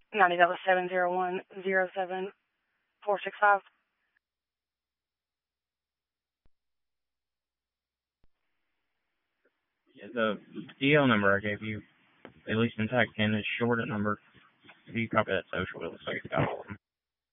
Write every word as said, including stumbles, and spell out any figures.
ninety, that was seven zero one zero seven four six five. Yeah, the D L number I gave you, at least in Tech ten, is short at number. If you copy that social, it'll say it's got one.